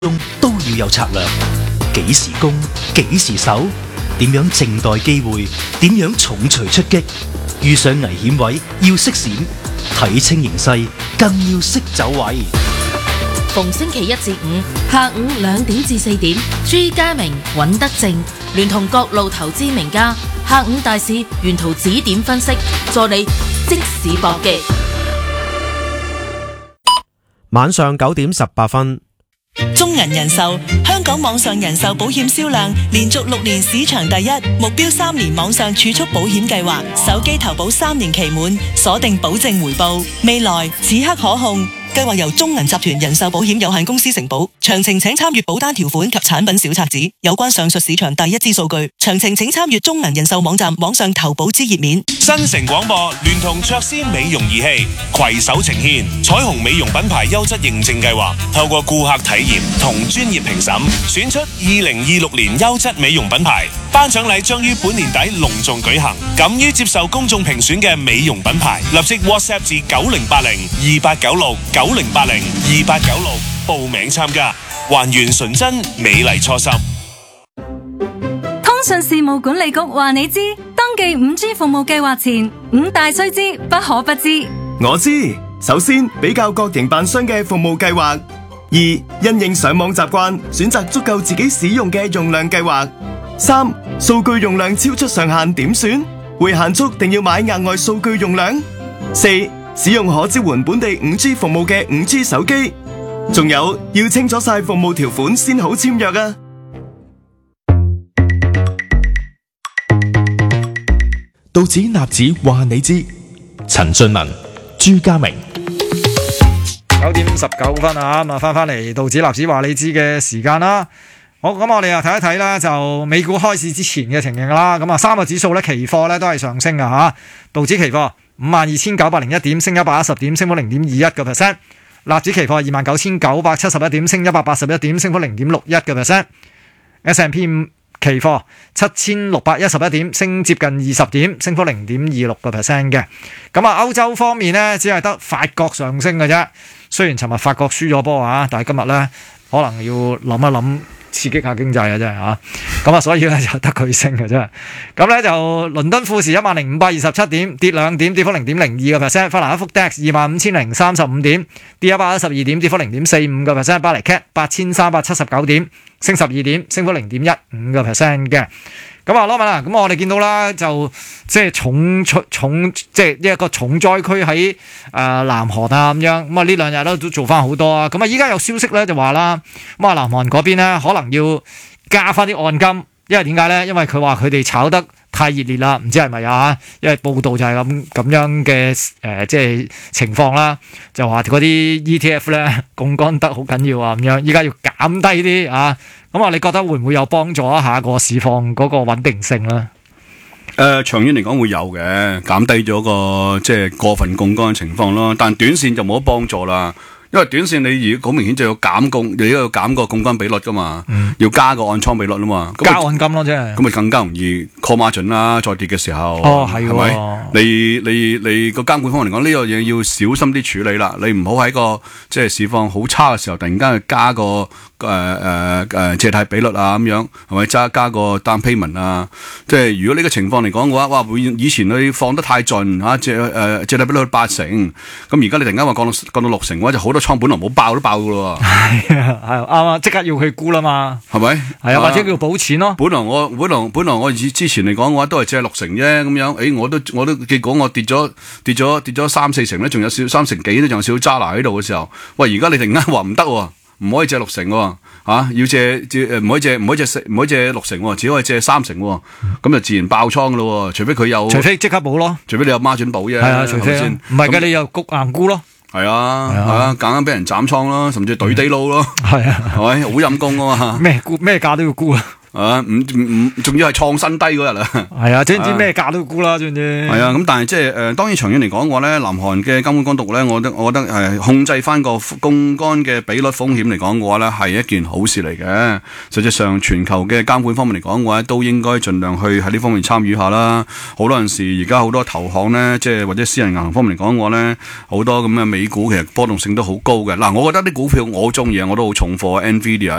中都要有策略，幾時攻，幾時守，點樣靜待機會，點樣重錘出擊，遇上危險位要識閃，睇清形勢更要識走位。 逢星期一至五下午2點至4點，朱家明、尹德正聯同各路投資名家，下午大市沿途指點分析，助你即時搏擊。 晚上9點18分。 中銀人壽香港網上人壽保險銷量連續6年市場第一，目標3年網上儲蓄保險計劃，手機投保3年期滿，鎖定保證回報，未來此刻可控。計劃由中銀集團人壽保險有限公司承保，詳情請參閱保單條款及產品小冊子。有關上述市場第一支數據，詳情請參閱中銀人壽網站網上投保之頁面。 新城廣播聯同卓斯美容儀器攜手呈現彩虹美容品牌優質認證計劃，透過顧客體驗同專業評審，選出2026年優質美容品牌。頒獎禮將於本年底隆重舉行，敢於接受公眾評選嘅美容品牌，立即 WhatsApp 至9080289690802896報名參加，還原純真美麗初心。 通訊事務管理局話你知，登記 5G 服務計劃前5大須知不可不知。 我知，首先比較各營辦商嘅服務計劃；2因應上網習慣，選擇足夠自己使用嘅用量計劃；3數據用量超出上限點算？會限速定要買額外數據用量；4使用可支援本地 5G 服務嘅 5G 手機。仲有要清楚晒服務條款先好簽約啊！ 道指納指話你知，陳俊文、朱家明。 9點19分啊，咁啊翻嚟道指納指話你知嘅時間啦。好，咁我哋又睇一睇啦，就美股開市之前嘅情形啦。咁啊，三個指數咧，期貨咧都係上升嘅吓。道指期貨52,901點，升110點，升幅 0.21%。納指期貨29,971點，升181點，升幅 0.61%。S&P 期貨7,611點，升接近20點，升幅 0.26% 嘅。咁啊，歐洲方面呢，只係得法國上升嘅啫。雖然尋日法國輸咗波啊，但係今日呢，可能要諗一諗，刺激下經濟啊，真係嚇。咁啊，所以咧就得佢升嘅啫。咁咧就倫敦富時10,527點，跌2點，跌幅 0.02%。法蘭克福 DAX 25,035點，跌112點，跌幅 0.45%。巴黎 CAC 8,379點，升12點，升幅 0.15% 嘅。咁啊，羅文啊，咁我哋見到啦，就即係重即係一個重災區喺南韓啊咁樣。咁啊呢兩日都做翻好多啊。咁啊依家有消息咧就話啦，咁啊南韓嗰邊咧可能要加翻啲按金，因為點解咧？因為佢話佢哋炒得太熱烈啦，唔知係咪啊？因為報道就係咁樣嘅即係情況啦，就話嗰啲 ETF 咧槓桿得好緊要啊咁樣，依家要減低啲啊。咁啊，你覺得會唔會有幫助一下個市況嗰個穩定性咧？ 長遠嚟講會有嘅，減低咗個即係過分槓桿嘅情況咯。但短線就冇得幫助啦。因為短線你如果好明顯就要減你要減個槓桿比率噶嘛，要加個按倉比率啊嘛， 加按金咯，即係咁咪更加容易 call margin 啦。再跌嘅時候，係咪？你個監管方面嚟講，呢樣嘢要小心啲處理啦。你唔好喺個即係市況好差嘅時候，突然間去加個借貸比率啊咁樣，係咪加個 down payment 啊？即係如果呢個情況嚟講嘅話，哇！以前你放得太盡嚇，借貸比率8成，咁而家你突然間話降到6成嘅話，就好多倉本來冇爆都爆噶咯喎。係啱啊！即刻要佢沽啦嘛，係咪？係啊，或者叫補錢咯。本來我之前嚟講嘅話都係借6成啫咁樣，我都結果我跌咗3-4成咧，仲有3成幾都仲有少少揸拿喺度嘅時候，喂！而家你突然間話唔得喎。唔可以借6成喎，要借唔可以借6成喎，只可以借3成喎，咁就自然爆倉噶咯喎，除非即刻補咯，除非你有孖展補啫，係啊，除非先，唔係嘅你又焗硬沽咯，係啊，夾硬俾人斬倉咯，甚至對地撈咯，係啊，係咪好陰功啊嘛？咩價都要沽啊！仲要係創新低嗰日啊！係啊，知唔知咩價都沽啦，知唔知？係啊，咁但係即係當然長遠嚟講嘅話咧，南韓嘅監管當局咧，我覺得係控制翻個槓桿嘅比率風險嚟講嘅話咧，係一件好事嚟嘅。實際上全球嘅監管方面嚟講嘅話，都應該盡量去喺呢方面參與下啦。好多陣時而家好多投行咧，即係或者私人銀行方面嚟講嘅話咧，好多咁嘅美股其實波動性都好高嘅。嗱，我覺得啲股票我好中意啊，我都好重貨 Nvidia。